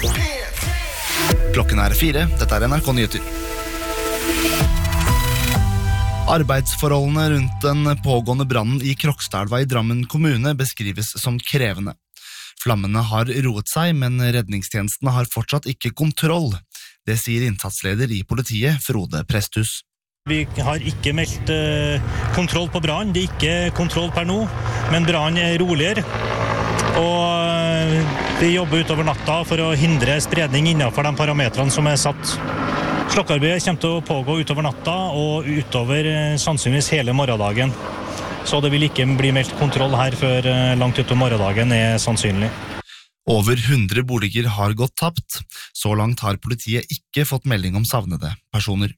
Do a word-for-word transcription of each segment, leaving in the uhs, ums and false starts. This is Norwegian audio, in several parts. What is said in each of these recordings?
Klokken er fire, dette er N R K Nyheter. Arbeidsforholdene rundt den pågående brannen i Krokstadelva i Drammen kommune beskrives som krevende. Flammene har roet seg, men redningstjenestene har fortsatt ikke kontroll. Det sier innsatsleder i politiet, Frode Presthus. Vi har ikke meldt uh, kontroll på brann. Det er ikke kontroll per nå, men brann er roligere. Og uh, vi jobber utover natta for å hindre spredning innenfor de parametrene som er satt. Slokkearbeidet kommer til å pågå utover natta og utover uh, sannsynligvis hele morgendagen. Så det vil ikke bli meldt kontroll her før uh, langt utover morgendagen er sannsynlig. Over hundre boliger har gått tapt. Så langt har politiet ikke fått melding om savnede personer.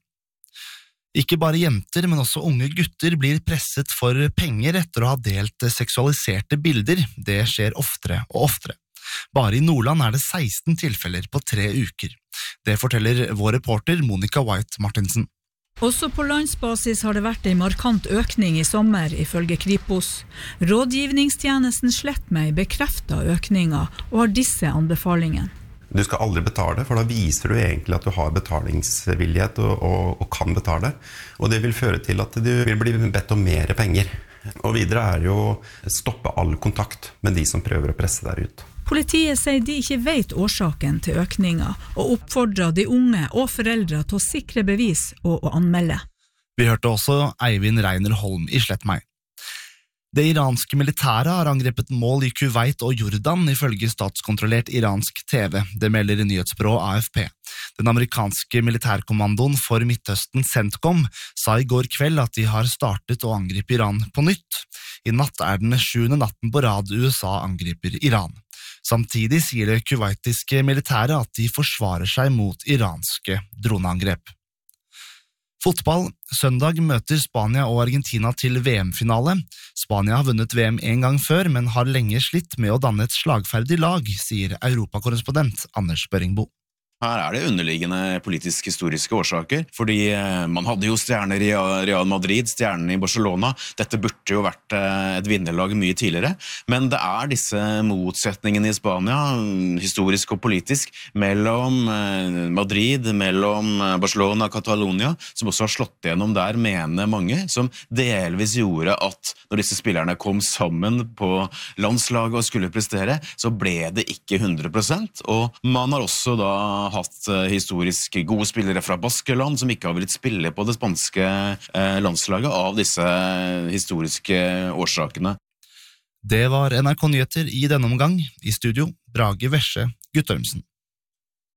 Ikke bare jenter, men også unge gutter blir presset for penger etter å ha delt seksualiserte bilder. Det skjer oftere og oftere. Bare i Nordland er det seksten tilfeller på tre uker. Det forteller vår reporter Monica White Martinsen. Også på landsbasis har det vært en markant økning i sommer, ifølge Kripos. Rådgivningstjenesten Slettmeg bekrefter økninga og har disse anbefalingene. Du skal aldri betale, for da viser du egentlig at du har betalingsvillighet og, og, og kan betale. Og det vil føre til at du vil bli bedt om mer penger. Og videre er jo stoppe all kontakt med de som prøver å presse deg ut. Politiet sier de ikke vet årsaken til økninga, og oppfordrer de unge og foreldre til å sikre bevis og å anmelde. Vi hørte også Eivind Reiner Holm i Slettmeg. Det iranske militæret har angrepet mål i Kuwait og Jordan, ifølge statskontrollert iransk T V. Det melder nyhetsbyrået A F P. Den amerikanske militærkommandoen for Midtøsten, CENTCOM, sa i går kveld at de har startet å angripe Iran på nytt. I natt er den sjuende natten på rad U S A angriper Iran. Samtidig sier det kuwaitiske militæret at de forsvarer seg mot iranske droneangrep. Fotball. Søndag møter Spania og Argentina til V M-finale. Spania har vunnet V M en gang før, men har lenge slitt med å danne et slagferdig lag, sier europakorrespondent Anders Børingbo. Her er det underliggende politisk-historiske årsaker, fordi man hadde jo stjerner i Real Madrid, stjernene i Barcelona. Dette burde jo vært et vinnerlag mye tidligere, men det er disse motsetningene i Spania, historisk og politisk, mellom Madrid, mellom Barcelona og Catalonia, som også har slått gjennom der, mener mange, som delvis gjorde at når disse spillerne kom sammen på landslaget og skulle prestere, så ble det ikke hundre prosent, og man har også da hatt historisk gode spillere fra Baskeland som ikke har villet spille på det spanske landslaget av disse historiske årsakene. Det var N R K Nyheter i denne omgang. I studio, Brage Vesje Guttormsen.